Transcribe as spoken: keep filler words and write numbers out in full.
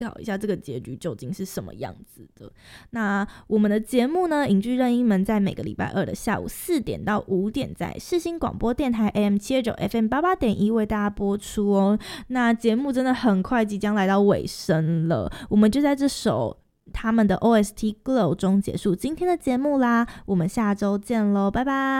考一下这个结局究竟是什么样子的。那我们的节目呢，影剧任意门在每个礼拜二的下午四点到五点，在世新广播电台 A M 七二九 F M 八八点一为大家播出哦。那节目真的很快即将来到尾声了，我们就在这首他们的 O S T Glow 中结束今天的节目啦，我们下周见咯，拜拜。